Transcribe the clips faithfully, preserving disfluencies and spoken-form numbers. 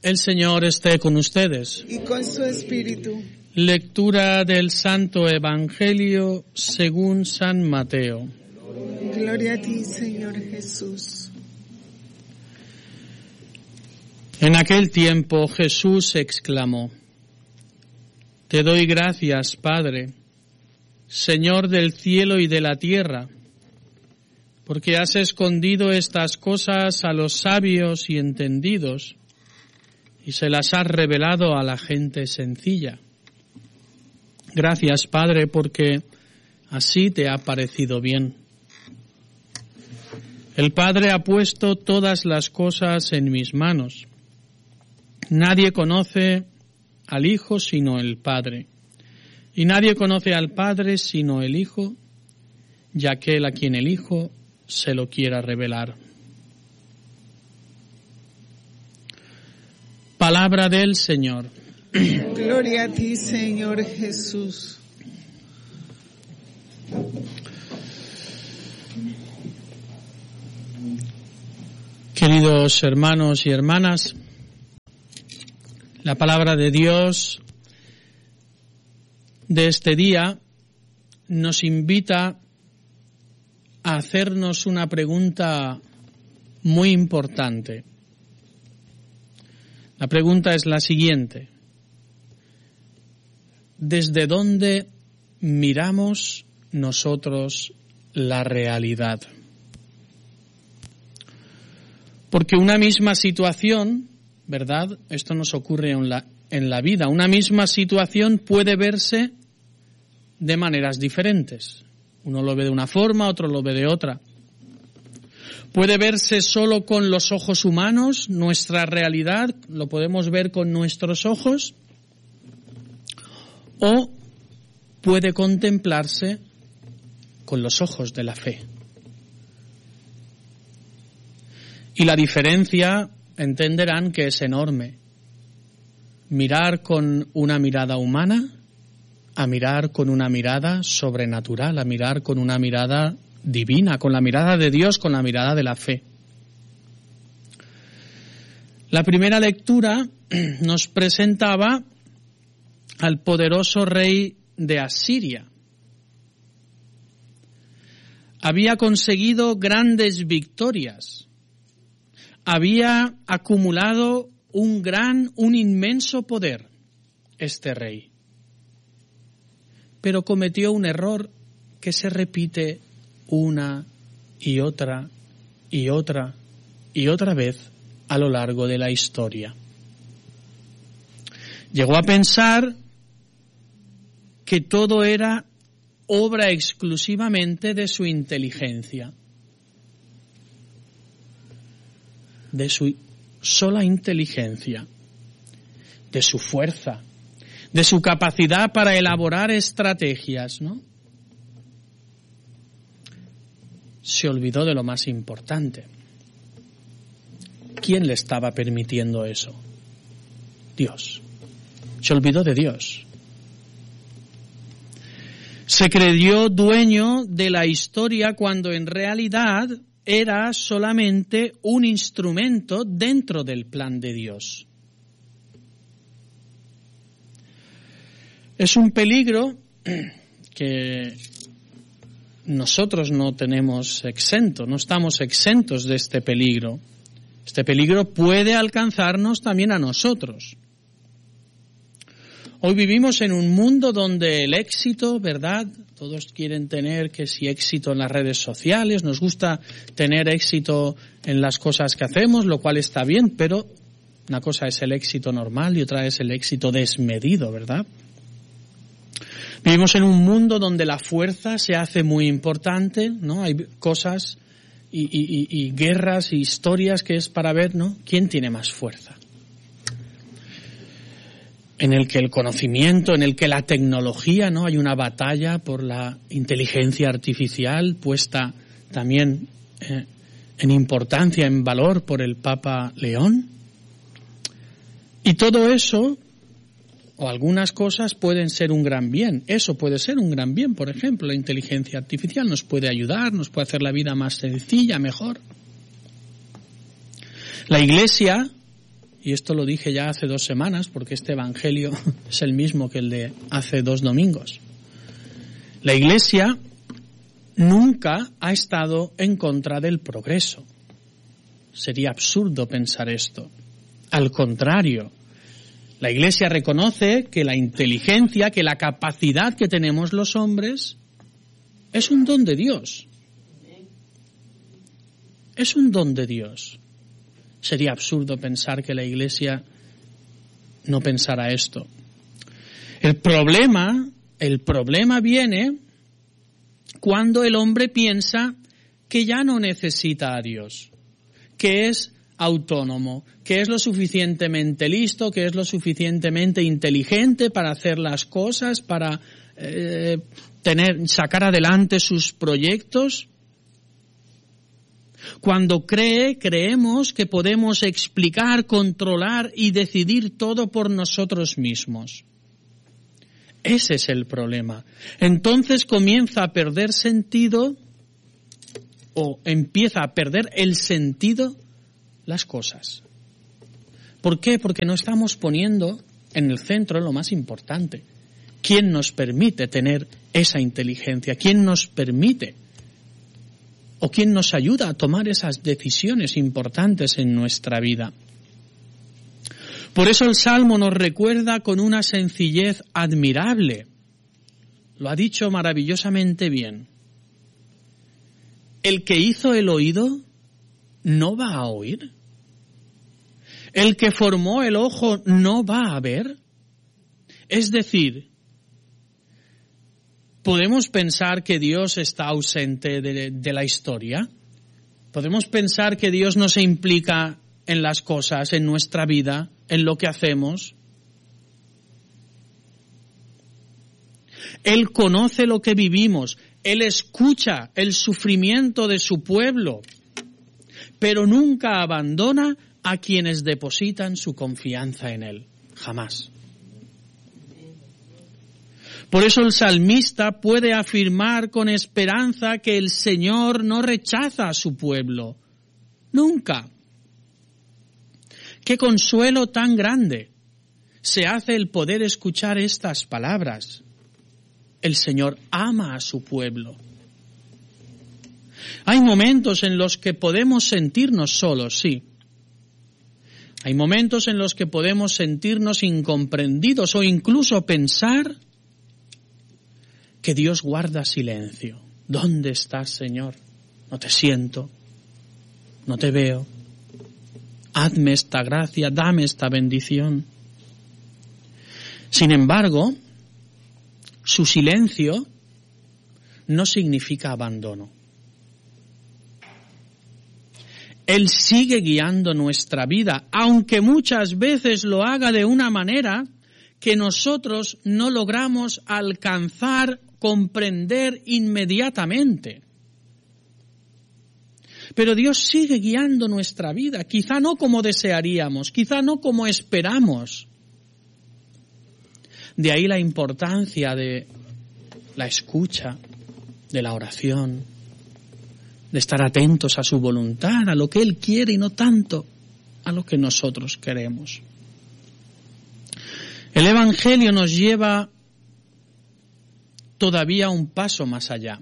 El Señor esté con ustedes. Y con su espíritu. Lectura del Santo Evangelio según San Mateo. Gloria a ti, Señor Jesús. En aquel tiempo Jesús exclamó: Te doy gracias, Padre, Señor del cielo y de la tierra, porque has escondido estas cosas a los sabios y entendidos y se las has revelado a la gente sencilla. Gracias, Padre, porque así te ha parecido bien. El Padre ha puesto todas las cosas en mis manos. Nadie conoce al Hijo sino el Padre, y nadie conoce al Padre sino el Hijo, y aquel a quien el Hijo se lo quiera revelar. Palabra del Señor. Gloria a ti, Señor Jesús. Queridos hermanos y hermanas, la palabra de Dios de este día nos invita a hacernos una pregunta muy importante. La pregunta es la siguiente: ¿desde dónde miramos nosotros la realidad? Porque una misma situación, ¿verdad? Esto nos ocurre en la, en la vida. Una misma situación puede verse de maneras diferentes. Uno lo ve de una forma, otro lo ve de otra. Puede verse solo con los ojos humanos, nuestra realidad, lo podemos ver con nuestros ojos, o puede contemplarse con los ojos de la fe. Y la diferencia, entenderán que es enorme. Mirar con una mirada humana a mirar con una mirada sobrenatural, a mirar con una mirada divina, con la mirada de Dios, con la mirada de la fe. La primera lectura nos presentaba al poderoso rey de Asiria. Había conseguido grandes victorias. Había acumulado un gran, un inmenso poder, este rey. Pero cometió un error que se repite una y otra y otra y otra vez a lo largo de la historia. Llegó a pensar que todo era obra exclusivamente de su inteligencia, de su sola inteligencia, de su fuerza, de su capacidad para elaborar estrategias, ¿no? Se olvidó de lo más importante. ¿Quién le estaba permitiendo eso? Dios. Se olvidó de Dios. Se creyó dueño de la historia cuando en realidad era solamente un instrumento dentro del plan de Dios. Es un peligro que nosotros no tenemos exento, no estamos exentos de este peligro. Este peligro puede alcanzarnos también a nosotros. Hoy vivimos en un mundo donde el éxito, ¿verdad? Todos quieren tener que si éxito en las redes sociales, nos gusta tener éxito en las cosas que hacemos, lo cual está bien, pero una cosa es el éxito normal y otra es el éxito desmedido, ¿verdad? Vivimos en un mundo donde la fuerza se hace muy importante, ¿no? Hay cosas y, y, y, y guerras y historias que es para ver, ¿no? ¿Quién tiene más fuerza? En el que el conocimiento, en el que la tecnología, ¿no? Hay una batalla por la inteligencia artificial puesta también eh, en importancia, en valor por el Papa León. Y todo eso, o algunas cosas, pueden ser un gran bien. Eso puede ser un gran bien, por ejemplo, la inteligencia artificial nos puede ayudar, nos puede hacer la vida más sencilla, mejor. La Iglesia y esto lo dije ya hace dos semanas, porque este evangelio es el mismo que el de hace dos domingos. La Iglesia nunca ha estado en contra del progreso. Sería absurdo pensar esto. Al contrario, la Iglesia reconoce que la inteligencia, que la capacidad que tenemos los hombres es un don de Dios. Es un don de Dios. Sería absurdo pensar que la Iglesia no pensara esto. El problema, el problema viene cuando el hombre piensa que ya no necesita a Dios, que es autónomo, que es lo suficientemente listo, que es lo suficientemente inteligente para hacer las cosas, para eh, tener, sacar adelante sus proyectos. Cuando cree, creemos que podemos explicar, controlar y decidir todo por nosotros mismos. Ese es el problema. Entonces comienza a perder sentido o empieza a perder el sentido las cosas. ¿Por qué? Porque no estamos poniendo en el centro lo más importante. ¿Quién nos permite tener esa inteligencia? ¿Quién nos permite o quién nos ayuda a tomar esas decisiones importantes en nuestra vida? Por eso el Salmo nos recuerda con una sencillez admirable. Lo ha dicho maravillosamente bien. El que hizo el oído no va a oír. El que formó el ojo no va a ver. Es decir, ¿podemos pensar que Dios está ausente de, de la historia? ¿Podemos pensar que Dios no se implica en las cosas, en nuestra vida, en lo que hacemos? Él conoce lo que vivimos, Él escucha el sufrimiento de su pueblo, pero nunca abandona a quienes depositan su confianza en Él, jamás. Por eso el salmista puede afirmar con esperanza que el Señor no rechaza a su pueblo, nunca. ¡Qué consuelo tan grande se hace el poder escuchar estas palabras! El Señor ama a su pueblo. Hay momentos en los que podemos sentirnos solos, sí. Hay momentos en los que podemos sentirnos incomprendidos o incluso pensar que Dios guarda silencio. ¿Dónde estás, Señor? No te siento, no te veo. Hazme esta gracia, dame esta bendición. Sin embargo, su silencio no significa abandono. Él sigue guiando nuestra vida, aunque muchas veces lo haga de una manera que nosotros no logramos alcanzar, comprender inmediatamente. Pero Dios sigue guiando nuestra vida, quizá no como desearíamos, quizá no como esperamos. De ahí la importancia de la escucha, de la oración, de estar atentos a su voluntad, a lo que Él quiere y no tanto a lo que nosotros queremos. El Evangelio nos lleva todavía un paso más allá.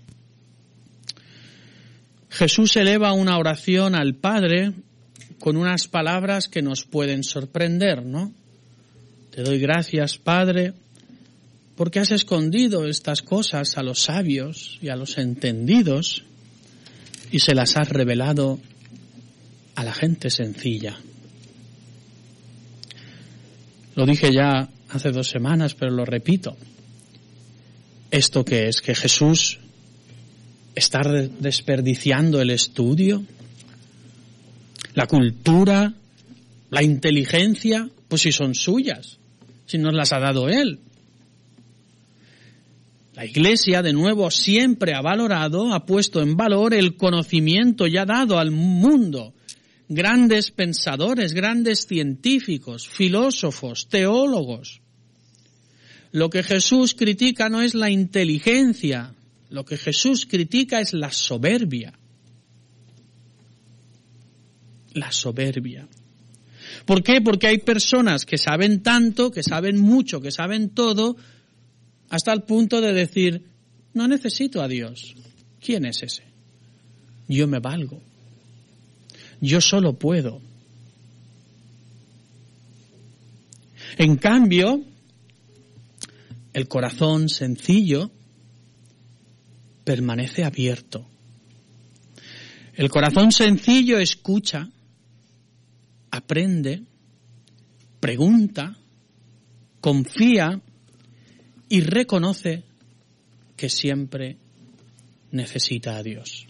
Jesús eleva una oración al Padre con unas palabras que nos pueden sorprender, ¿no? Te doy gracias, Padre, porque has escondido estas cosas a los sabios y a los entendidos y se las has revelado a la gente sencilla. Lo dije ya hace dos semanas, pero lo repito. ¿Esto qué es? ¿Que Jesús está desperdiciando el estudio, la cultura, la inteligencia? Pues si son suyas, si nos las ha dado Él. La Iglesia, de nuevo, siempre ha valorado, ha puesto en valor el conocimiento ya dado al mundo. Grandes pensadores, grandes científicos, filósofos, teólogos. Lo que Jesús critica no es la inteligencia, lo que Jesús critica es la soberbia. La soberbia. ¿Por qué? Porque hay personas que saben tanto, que saben mucho, que saben todo, hasta el punto de decir, no necesito a Dios. ¿Quién es ese? Yo me valgo. Yo solo puedo. En cambio, el corazón sencillo permanece abierto. El corazón sencillo escucha, aprende, pregunta, confía y reconoce que siempre necesita a Dios.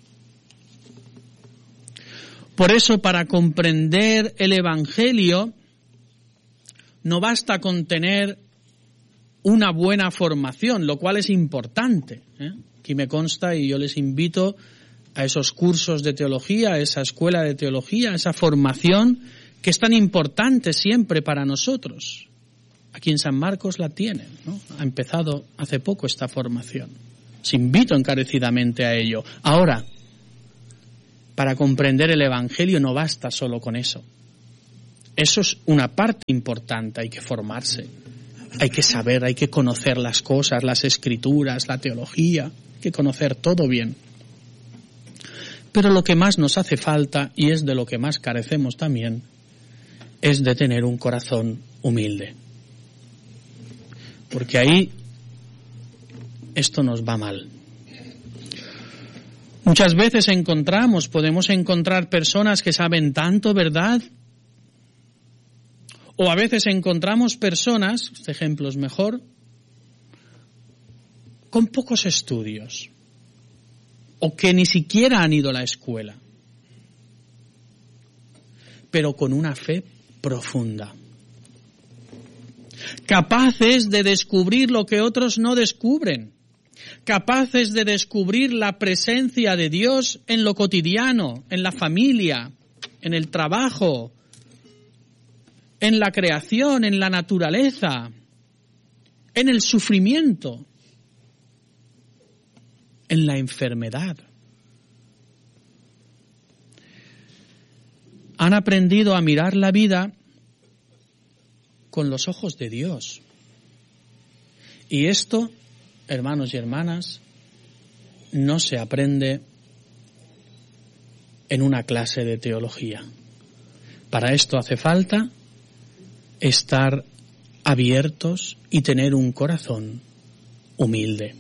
Por eso, para comprender el Evangelio, no basta con tener una buena formación, lo cual es importante, ¿eh? Aquí me consta y yo les invito a esos cursos de teología, a esa escuela de teología, a esa formación que es tan importante siempre para nosotros. Aquí en San Marcos la tienen, ¿no? Ha empezado hace poco esta formación. Os invito encarecidamente a ello. Ahora, para comprender el Evangelio no basta solo con eso. Eso es una parte importante, hay que formarse, hay que saber, hay que conocer las cosas, las escrituras, la teología, hay que conocer todo bien. Pero lo que más nos hace falta, y es de lo que más carecemos también, es de tener un corazón humilde. Porque ahí esto nos va mal. Muchas veces encontramos, podemos encontrar personas que saben tanto, ¿verdad? O a veces encontramos personas, este ejemplo es mejor, con pocos estudios, o que ni siquiera han ido a la escuela, pero con una fe profunda, capaces de descubrir lo que otros no descubren, capaces de descubrir la presencia de Dios en lo cotidiano, en la familia, en el trabajo, en la creación, en la naturaleza, en el sufrimiento, en la enfermedad. Han aprendido a mirar la vida con los ojos de Dios. Y esto, hermanos y hermanas, no se aprende en una clase de teología. Para esto hace falta estar abiertos y tener un corazón humilde.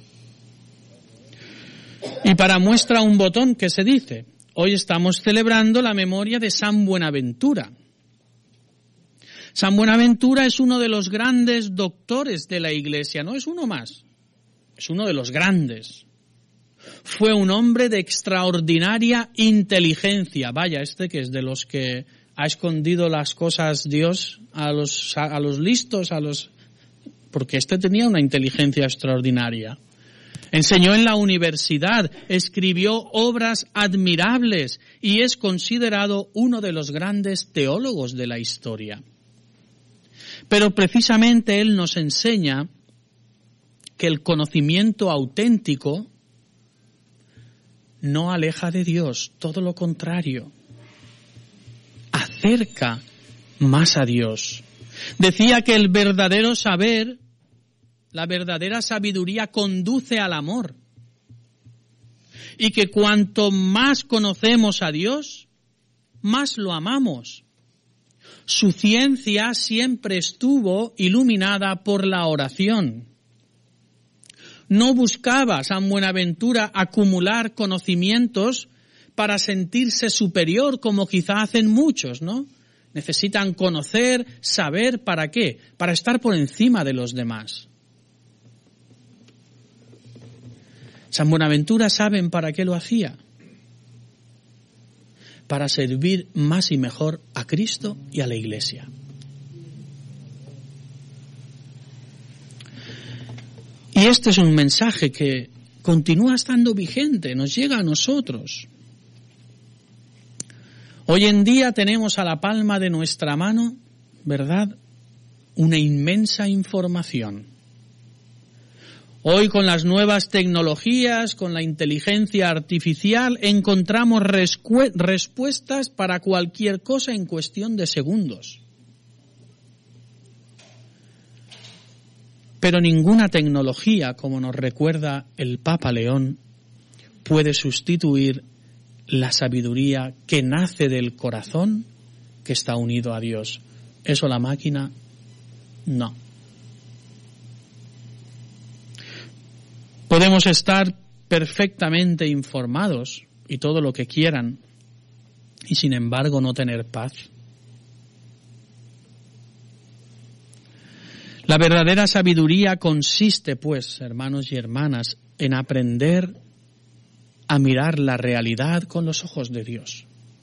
Y para muestra un botón que se dice, hoy estamos celebrando la memoria de San Buenaventura. San Buenaventura es uno de los grandes doctores de la Iglesia, no es uno más, es uno de los grandes. Fue un hombre de extraordinaria inteligencia, vaya, este que es de los que ha escondido las cosas Dios a los, a, a los listos, a los, porque este tenía una inteligencia extraordinaria. Enseñó en la universidad, escribió obras admirables y es considerado uno de los grandes teólogos de la historia. Pero precisamente él nos enseña que el conocimiento auténtico no aleja de Dios, todo lo contrario, acerca más a Dios. Decía que el verdadero saber, la verdadera sabiduría conduce al amor. Y que cuanto más conocemos a Dios, más lo amamos. Su ciencia siempre estuvo iluminada por la oración. No buscaba San Buenaventura acumular conocimientos para sentirse superior, como quizá hacen muchos, ¿no? Necesitan conocer, saber, ¿para qué? Para estar por encima de los demás. San Buenaventura, ¿saben para qué lo hacía? Para servir más y mejor a Cristo y a la Iglesia. Y este es un mensaje que continúa estando vigente, nos llega a nosotros. Hoy en día tenemos a la palma de nuestra mano, ¿verdad?, una inmensa información. Hoy con las nuevas tecnologías, con la inteligencia artificial, encontramos respuestas para cualquier cosa en cuestión de segundos. Pero ninguna tecnología, como nos recuerda el Papa León, puede sustituir la sabiduría que nace del corazón que está unido a Dios. Eso la máquina, no. Podemos estar perfectamente informados y todo lo que quieran, y sin embargo no tener paz. La verdadera sabiduría consiste, pues, hermanos y hermanas, en aprender a mirar la realidad con los ojos de Dios,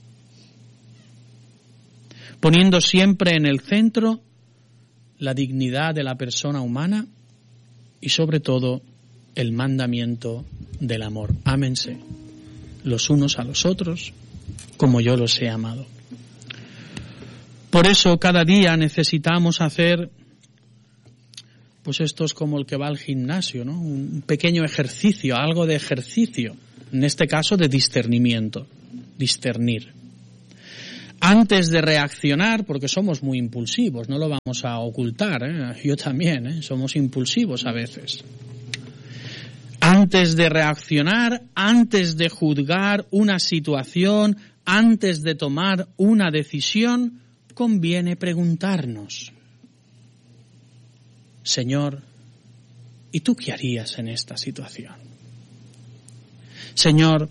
poniendo siempre en el centro la dignidad de la persona humana y sobre todo el mandamiento del amor. Ámense los unos a los otros como yo los he amado. Por eso cada día necesitamos hacer, pues esto es como el que va al gimnasio, ¿no? Un pequeño ejercicio, algo de ejercicio, en este caso de discernimiento, discernir. Antes de reaccionar, porque somos muy impulsivos, no lo vamos a ocultar, ¿eh? Yo también, ¿eh? Somos impulsivos a veces. Antes de reaccionar, antes de juzgar una situación, antes de tomar una decisión, conviene preguntarnos: Señor, ¿y tú qué harías en esta situación? Señor,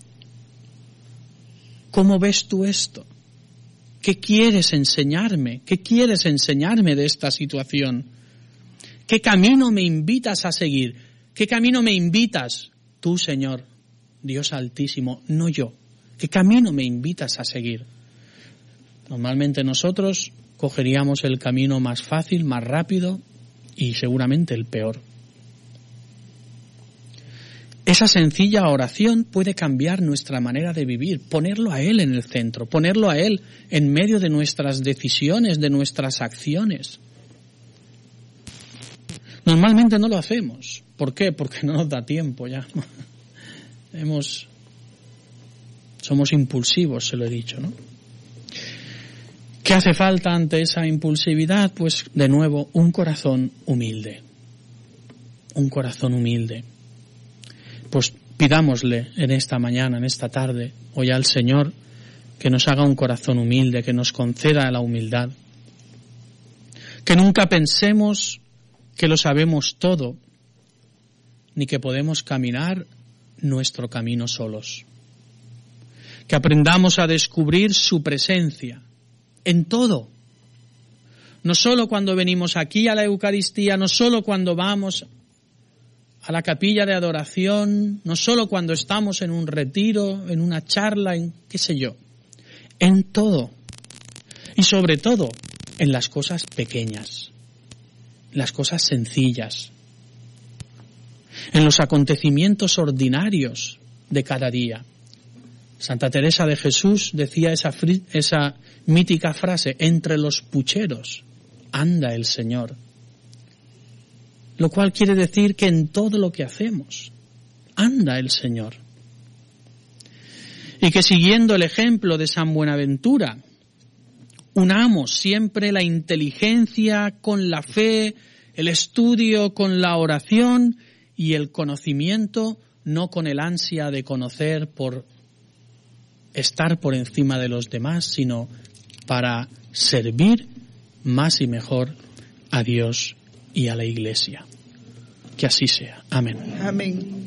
¿cómo ves tú esto? ¿Qué quieres enseñarme? ¿Qué quieres enseñarme de esta situación? ¿Qué camino me invitas a seguir? ¿Qué camino me invitas tú, Señor, Dios Altísimo, no yo? ¿Qué camino me invitas a seguir? Normalmente nosotros cogeríamos el camino más fácil, más rápido y seguramente el peor. Esa sencilla oración puede cambiar nuestra manera de vivir, ponerlo a Él en el centro, ponerlo a Él en medio de nuestras decisiones, de nuestras acciones. Normalmente no lo hacemos. ¿Por qué? Porque no nos da tiempo ya. Hemos, somos impulsivos, se lo he dicho, ¿no? ¿Qué hace falta ante esa impulsividad? Pues, de nuevo, un corazón humilde. Un corazón humilde. Pues pidámosle en esta mañana, en esta tarde, hoy al Señor, que nos haga un corazón humilde, que nos conceda la humildad. Que nunca pensemos que lo sabemos todo, ni que podemos caminar nuestro camino solos. Que aprendamos a descubrir su presencia en todo. No solo cuando venimos aquí a la Eucaristía, no solo cuando vamos a la capilla de adoración, no solo cuando estamos en un retiro, en una charla, en qué sé yo. En todo. Y sobre todo, en las cosas pequeñas, las cosas sencillas, en los acontecimientos ordinarios de cada día. Santa Teresa de Jesús decía esa, fri- esa mítica frase: entre los pucheros anda el Señor. Lo cual quiere decir que en todo lo que hacemos anda el Señor. Y que siguiendo el ejemplo de San Buenaventura, unamos siempre la inteligencia con la fe, el estudio con la oración y el conocimiento no con el ansia de conocer por estar por encima de los demás, sino para servir más y mejor a Dios y a la Iglesia. Que así sea. Amén. Amén.